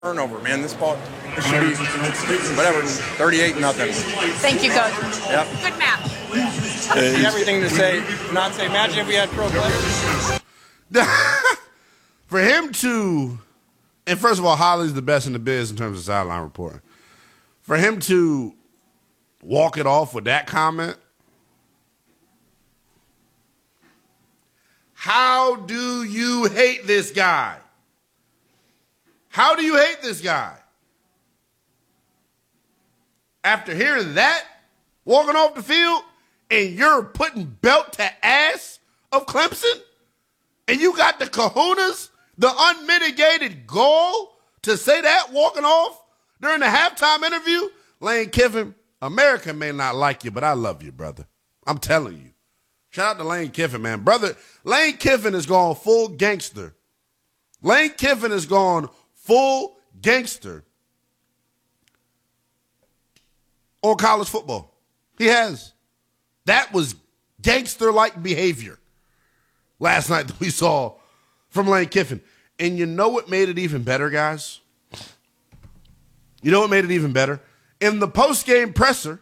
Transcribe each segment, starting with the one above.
turnover, man. This should be, whatever, 38-0. Thank you, Coach. Yep. Good match. Everything to say, not say, imagine if we had pro players. For him to, and first of all, Holly's the best in the biz in terms of sideline reporting. For him to walk it off with that comment, how do you hate this guy? How do you hate this guy? After hearing that, walking off the field, and you're putting belt to ass of Clemson, and you got the kahunas, the unmitigated gall to say that walking off during the halftime interview, Lane Kiffin, America may not like you, but I love you, brother. I'm telling you. Shout out to Lane Kiffin, man. Brother, Lane Kiffin has gone full gangster. Lane Kiffin has gone full gangster on college football. He has. That was gangster-like behavior last night that we saw from Lane Kiffin. And you know what made it even better, guys? You know what made it even better? In the post-game presser,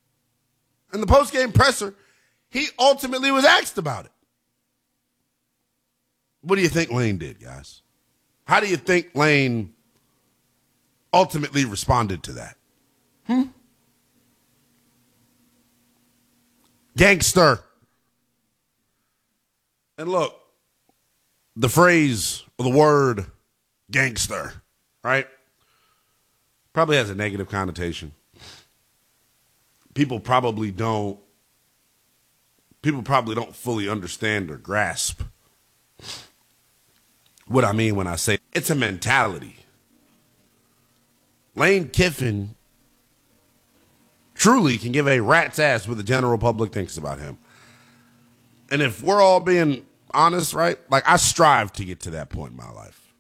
he ultimately was asked about it. What do you think Lane did, guys? How do you think Lane ultimately responded to that? Gangster. And look, the phrase or the word gangster, right? Probably has a negative connotation. People probably don't fully understand or grasp what I mean when I say it's a mentality. Lane Kiffin truly can give a rat's ass what the general public thinks about him. And if we're all being honest, right? Like, I strive to get to that point in my life.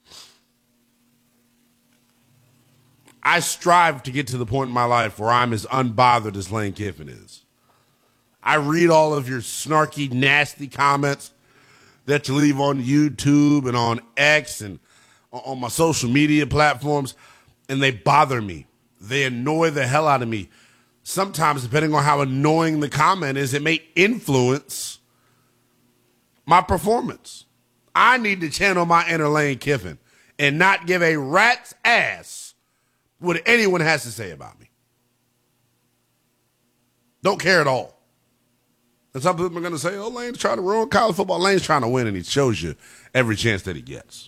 I strive to get to the point in my life where I'm as unbothered as Lane Kiffin is. I read all of your snarky, nasty comments that you leave on YouTube and on X and on my social media platforms, and they bother me. They annoy the hell out of me. Sometimes, depending on how annoying the comment is, it may influence my performance. I need to channel my inner Lane Kiffin and not give a rat's ass what anyone has to say about me. Don't care at all. And some people are going to say, oh, Lane's trying to ruin college football. Lane's trying to win, and he shows you every chance that he gets.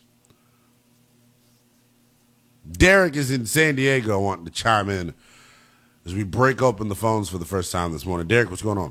Derek is in San Diego wanting to chime in as we break open the phones for the first time this morning. Derek, what's going on?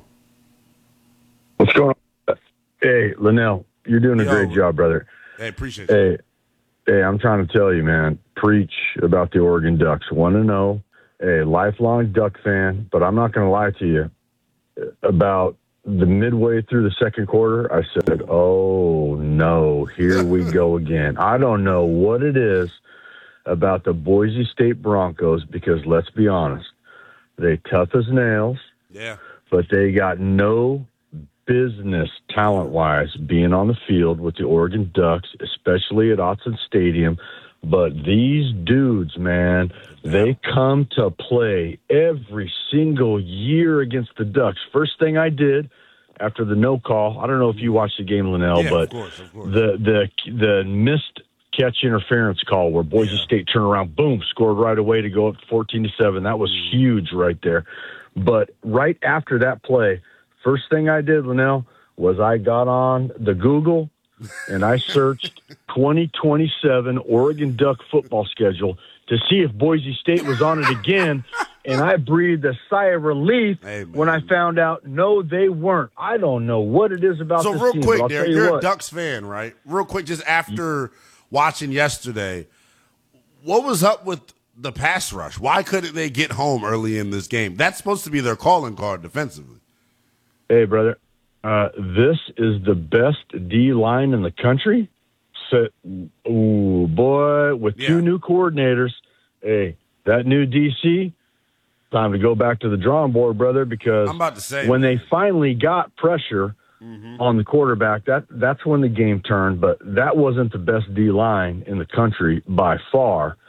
What's going on? Hey, Linnell, you're doing a great job, brother. Hey, appreciate it. Hey, I'm trying to tell you, man, preach about the Oregon Ducks. 1-0, a lifelong Duck fan, but I'm not going to lie to you. About the midway through the second quarter, I said, oh, no, here we go again. I don't know what it is about the Boise State Broncos because, let's be honest, they tough as nails, but they got no business talent-wise being on the field with the Oregon Ducks, especially at Autzen Stadium. But these dudes, man, they come to play every single year against the Ducks. First thing I did after the no call, I don't know if you watched the game, Linnell, but of course. the missed catch interference call where Boise State turned around, boom, scored right away to go up 14-7. That was huge right there. But right after that play, first thing I did, Linnell, was I got on the Google and I searched 2027 Oregon Duck football schedule to see if Boise State was on it again, and I breathed a sigh of relief when I found out, no, they weren't. I don't know what it is about this team. So real quick, Derek, you're a Ducks fan, right? Real quick, just after watching yesterday, what was up with the pass rush? Why couldn't they get home early in this game? That's supposed to be their calling card defensively. Hey, brother, this is the best D-line in the country. So, ooh, boy, with two new coordinators, hey, that new DC, time to go back to the drawing board, brother, because I'm about to say, when they finally got pressure on the quarterback, that's when the game turned, but that wasn't the best D-line in the country by far.